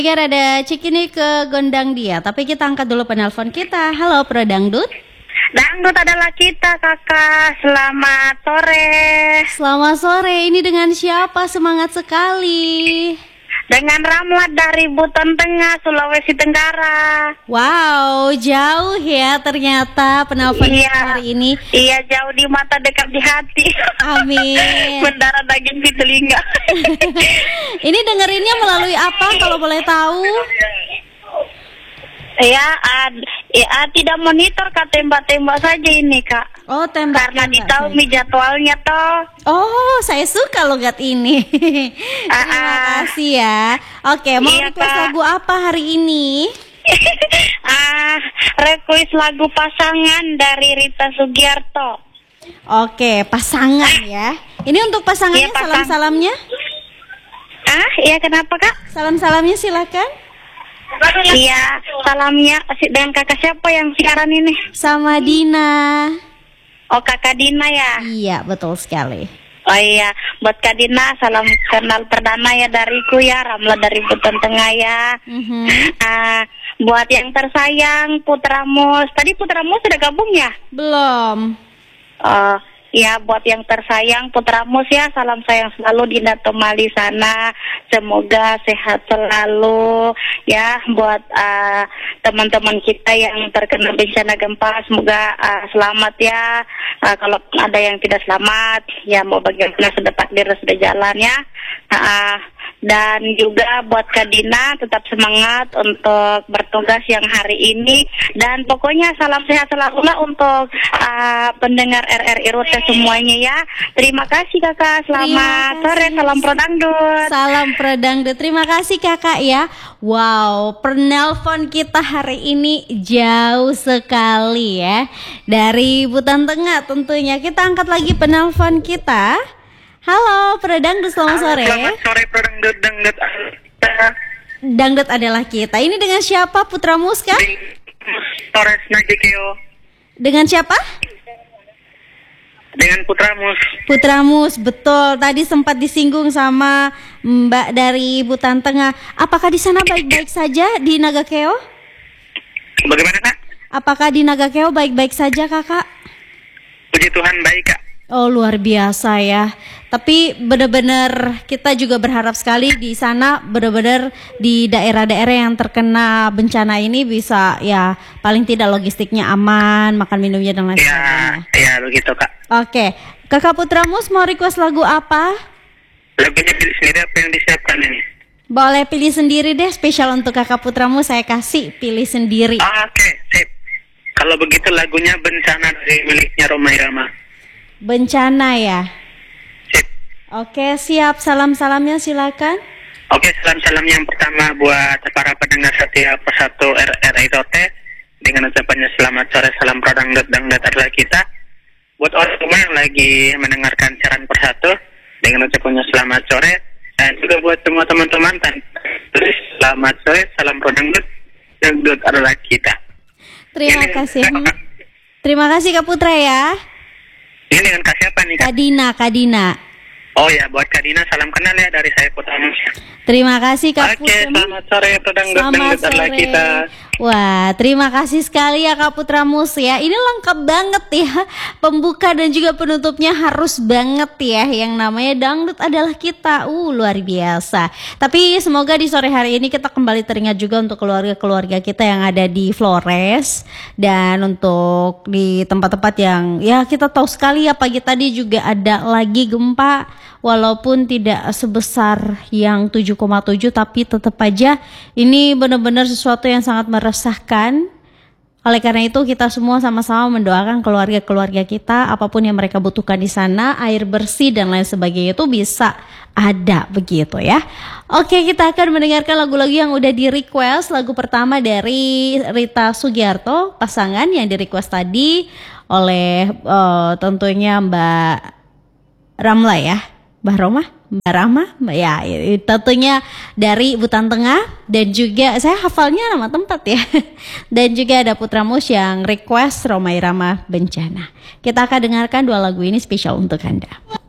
Ada Cikini ke Gondang dia, tapi kita angkat dulu penelpon kita. Halo Pro Dangdut. Dangdut adalah kita kakak, selamat sore. Selamat sore, ini dengan siapa? Semangat sekali. Dengan Ramlat dari Buton Tengah, Sulawesi Tenggara. Wow, jauh ya ternyata penelpon kita hari ini. Iya, jauh di mata dekat di hati. Amin. Mendarat daging di telinga. Ini dengerinnya melalui apa kalau boleh tahu? Ya, tidak monitor kak, tembak-tembak saja ini kak. Oh, tembak. Karena ditahu jadwalnya toh. Oh, saya suka logat ini. Terima kasih ya. Oke, mau request lagu apa hari ini? Request lagu Pasangan dari Rita Sugiarto. Oke, pasangan ya. Ini untuk pasangannya, salam-salamnya. Iya kenapa kak? Salam-salamnya silakan. Iya, salamnya dengan kakak siapa yang siaran ini? Sama Dina. Oh, kakak Dina ya? Iya, betul sekali. Oh iya, buat Kak Dina, salam kenal perdana ya dariku ya, Ramla dari Buton Tengah ya. Buat yang tersayang, Putramus. Tadi Putramus sudah gabung ya? Belum. Ya, buat yang tersayang Putramus ya, salam sayang selalu di Datomali sana. Semoga sehat selalu ya. Buat teman-teman kita yang terkena bencana gempa, semoga selamat ya. Kalau ada yang tidak selamat, ya mau bagaimana sudah takdir sudah jalan ya. Dan juga buat Kak Dina, tetap semangat untuk bertugas yang hari ini. Dan pokoknya salam sehat selalu lah untuk pendengar RRI Rute semuanya ya. Terima kasih kakak, selamat sore, salam Pro Dangdut. Salam Pro Dangdut, terima kasih kakak ya. Wow, penelpon kita hari ini jauh sekali ya. Dari Buton Tengah tentunya. Kita angkat lagi penelpon kita. Halo, Pro Dangdut, selamat sore. Selamat sore, Pro Dangdut. Dangdut adalah kita. Ini dengan siapa, Putra Muska? Torres Najikeo. Dengan siapa? Dengan Putramus. Putramus, betul. Tadi sempat disinggung sama Mbak dari Buton Tengah. Apakah di sana baik-baik saja di Nagakeo? Bagaimana, Kak? Apakah di Nagakeo baik-baik saja, Kakak? Puji Tuhan baik, Kak. Oh, luar biasa ya. Tapi benar-benar kita juga berharap sekali di sana, benar-benar di daerah-daerah yang terkena bencana ini bisa ya paling tidak logistiknya aman, makan minumnya dan lain sebagainya. Ya begitu kak. Oke, kakak Putramus mau request lagu apa? Lagunya pilih sendiri apa yang disiapkan ini? Boleh pilih sendiri deh, spesial untuk kakak Putramus saya kasih pilih sendiri. Oke, sip. Kalau begitu lagunya Bencana dari miliknya Roma Irama. Bencana ya. Sip. Oke, siap. Salam-salamnya silakan. Oke, salam-salam yang pertama buat para pendengar setia Persatu RRI Rote dengan ucapannya selamat sore, salam Pro Dangdut, Dangdut adalah kita. Buat orang semua yang lagi mendengarkan siaran Persatu dengan ucapannya selamat sore, dan juga buat semua teman-teman selamat sore, salam Pro Dangdut, Dangdut adalah kita. Terima kasih. Terima kasih Kak Putra ya. Ini dengan Kak siapa nih Kak? Kak Dina. Oh ya, buat Kak Dina salam kenal ya dari saya Putramus. Terima kasih Kak Putra. Oke, selamat sore Dangdut adalah kita. Wah, terima kasih sekali ya Kak Putramus ya. Ini lengkap banget ya. Pembuka dan juga penutupnya harus banget ya. Yang namanya Dangdut adalah kita. Luar biasa. Tapi semoga di sore hari ini kita kembali teringat juga untuk keluarga-keluarga kita yang ada di Flores. Dan untuk di tempat-tempat yang ya kita tahu sekali ya pagi tadi juga ada lagi gempa. Walaupun tidak sebesar yang 7,7 tapi tetap aja ini benar-benar sesuatu yang sangat meresahkan. Oleh karena itu kita semua sama-sama mendoakan keluarga-keluarga kita apapun yang mereka butuhkan di sana, air bersih dan lain sebagainya itu bisa ada begitu ya. Oke, kita akan mendengarkan lagu-lagu yang udah di request. Lagu pertama dari Rita Sugiarto, pasangan yang di request tadi oleh tentunya Mbak Ramla ya. Mbak Rama, ya tentunya dari Buton Tengah dan juga saya hafalnya nama tempat ya. Dan juga ada Putramus yang request Roma Irama Bencana. Kita akan dengarkan dua lagu ini spesial untuk Anda.